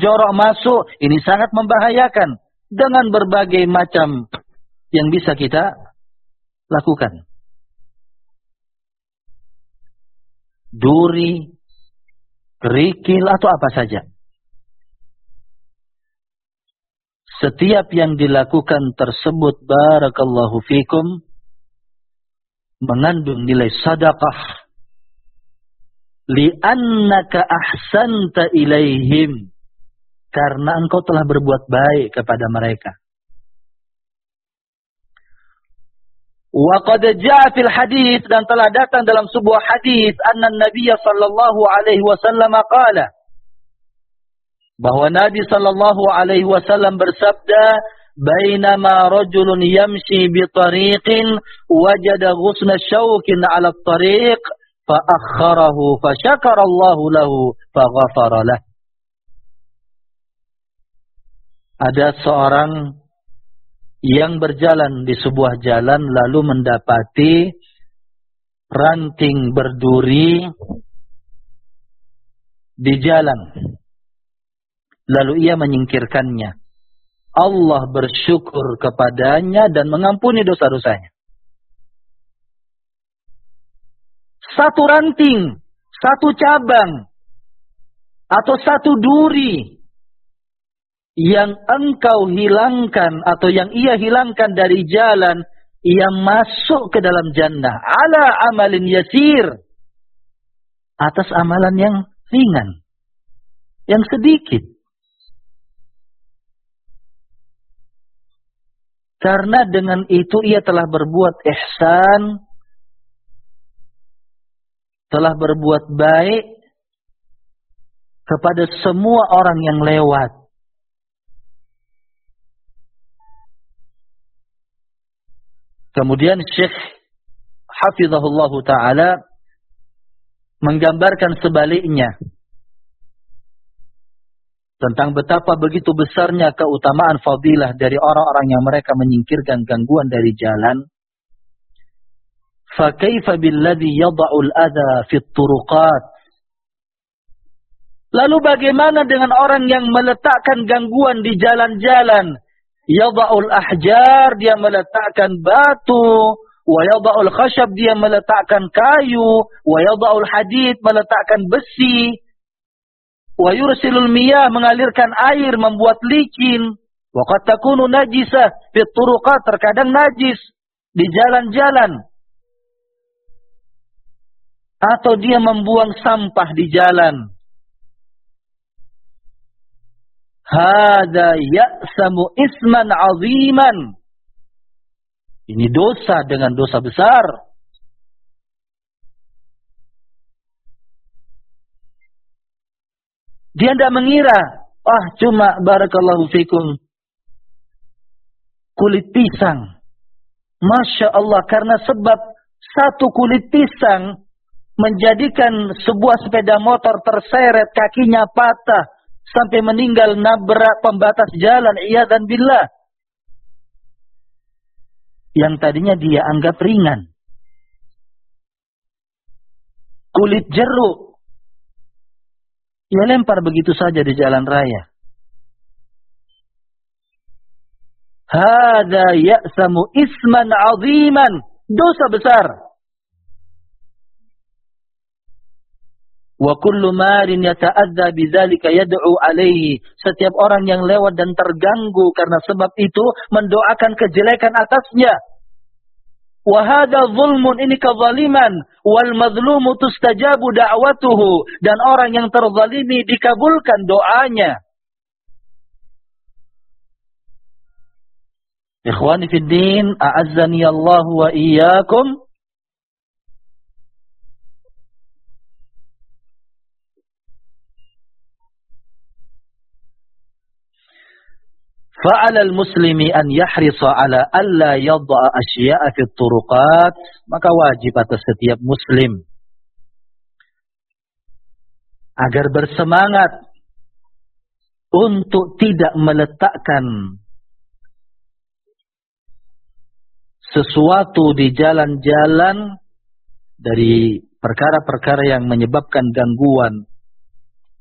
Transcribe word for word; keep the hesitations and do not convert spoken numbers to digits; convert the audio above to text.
jorok masuk, ini sangat membahayakan dengan berbagai macam yang bisa kita lakukan. Duri, kerikil, atau apa saja. Setiap yang dilakukan tersebut, barakallahu fikum, mengandung nilai sedekah. Li'annaka ahsanta ilaihim. Karena engkau telah berbuat baik kepada mereka. Wa qad jaa fil hadits, dan telah datang dalam sebuah hadis, anna Nabiy sallallahu alaihi wasallam qala, bahwa Nabi sallallahu alaihi wasallam bersabda, bainama rajulun yamshi bi tariqin wajada ghusna syaukin 'ala at-tariq fa akhkharahu fa syakara Allahu lahu fa ghafara lahu. Ada seorang yang berjalan di sebuah jalan lalu mendapati ranting berduri di jalan. Lalu ia menyingkirkannya. Allah bersyukur kepadanya dan mengampuni dosa-dosanya. Satu ranting, satu cabang, atau satu duri yang engkau hilangkan atau yang ia hilangkan dari jalan, ia masuk ke dalam jannah ala amalin yasir, atas amalan yang ringan, yang sedikit. Karena dengan itu ia telah berbuat ihsan, telah berbuat baik kepada semua orang yang lewat. Kemudian Syekh hafizahullahu ta'ala menggambarkan sebaliknya tentang betapa begitu besarnya keutamaan fadilah dari orang-orang yang mereka menyingkirkan gangguan dari jalan. Fa kaifa billadhi yada'ul adha fit turuqat. Lalu bagaimana dengan orang yang meletakkan gangguan di jalan-jalan? Yada'ul ahjar, dia meletakkan batu, wa yada'ul khashab, dia meletakkan kayu, wa yada'ul hadid, meletakkan besi, wa yursilul miyah, mengalirkan air, membuat licin, wa qad takunu najisah fit turuqat, terkadang najis di jalan-jalan, atau dia membuang sampah di jalan. Hada ya'samu isman aziman. Ini dosa dengan dosa besar. Dia tidak mengira, ah cuma barakallahu fikum kulit pisang. Masya Allah, karena sebab satu kulit pisang menjadikan sebuah sepeda motor terseret, kakinya patah, sampai meninggal nabrak pembatas jalan, iyadzan billah. Yang tadinya dia anggap ringan. Kulit jeruk, ia lempar begitu saja di jalan raya. Hada ya'samu isman aziman, dosa besar. Wa kullu marin yata'adza bidzalika yad'u alaihi. Setiap orang yang lewat dan terganggu karena sebab itu mendoakan kejelekan atasnya. Wa hadza zulmun, ini kezaliman. Wal mazlumu tustajabu da'watuhu, dan orang yang terzalimi dikabulkan doanya. Ikhwani fid din, a'azzani Allah wa iyyakum. Fa'alal muslimi an yahrisa ala alla yad'a asya'a fi turuqat. Maka wajib atas setiap muslim agar bersemangat untuk tidak meletakkan sesuatu di jalan-jalan dari perkara-perkara yang menyebabkan gangguan